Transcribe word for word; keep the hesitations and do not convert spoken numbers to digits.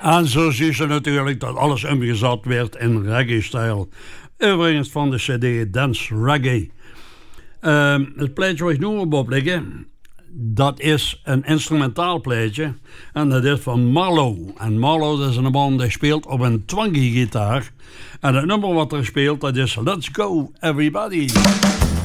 En zo zie je natuurlijk dat alles omgezet werd in reggae-stijl. Overigens van de cd Dance Reggae. Uh, het plaatje waar ik nu op op liggen, dat is een instrumentaal plaatje. En dat is van Marlo. En Marlo, dat is een man die speelt op een twangy gitaar. En het nummer wat er speelt, dat is Let's Go Everybody.